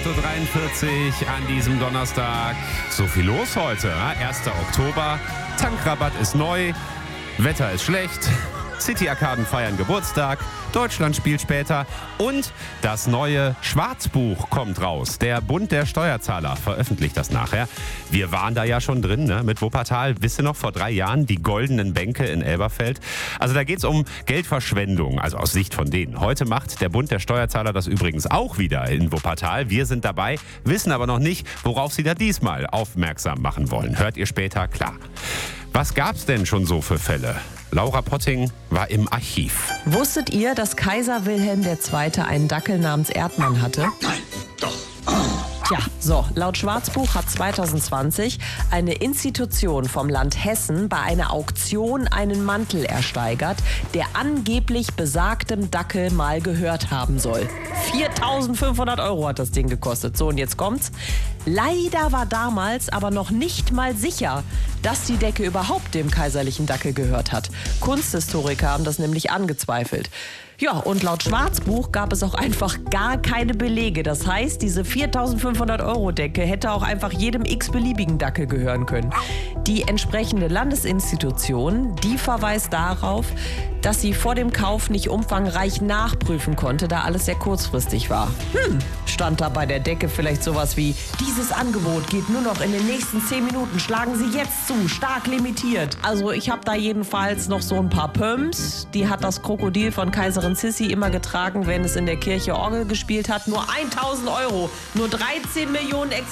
8.43 Uhr an diesem Donnerstag. So viel los heute, 1. Oktober. Tankrabatt ist neu, Wetter ist schlecht, City-Arkaden feiern Geburtstag, Deutschland spielt später und das neue Schwarzbuch kommt raus. Der Bund der Steuerzahler veröffentlicht das nachher. Wir waren da ja schon drin, ne? Mit Wuppertal. Wisst ihr noch, vor 3 Jahren die goldenen Bänke in Elberfeld? Also da geht's um Geldverschwendung, also aus Sicht von denen. Heute macht der Bund der Steuerzahler das übrigens auch wieder in Wuppertal. Wir sind dabei, wissen aber noch nicht, worauf sie da diesmal aufmerksam machen wollen. Hört ihr später, klar. Was gab's denn schon so für Fälle? Laura Potting war im Archiv. Wusstet ihr, dass Kaiser Wilhelm II. Einen Dackel namens Erdmann hatte? Nein, doch. Tja, so, laut Schwarzbuch hat 2020 eine Institution vom Land Hessen bei einer Auktion einen Mantel ersteigert, der angeblich besagtem Dackel mal gehört haben soll. 4.500 € hat das Ding gekostet. So, und jetzt kommt's. Leider war damals aber noch nicht mal sicher, dass die Decke überhaupt dem kaiserlichen Dackel gehört hat. Kunsthistoriker haben das nämlich angezweifelt. Ja, und laut Schwarzbuch gab es auch einfach gar keine Belege. Das heißt, diese 4.500 € Decke hätte auch einfach jedem x-beliebigen Dackel gehören können. Die entsprechende Landesinstitution, die verweist darauf, dass sie vor dem Kauf nicht umfangreich nachprüfen konnte, da alles sehr kurzfristig war. Stand da bei der Decke vielleicht sowas wie: Dieses Angebot geht nur noch in den nächsten 10 Minuten, schlagen Sie jetzt zu, stark limitiert. Also ich habe da jedenfalls noch so ein paar Pumps, die hat das Krokodil von Kaiserin Sissi immer getragen, wenn es in der Kirche Orgel gespielt hat. Nur 1.000 €, nur 13 Millionen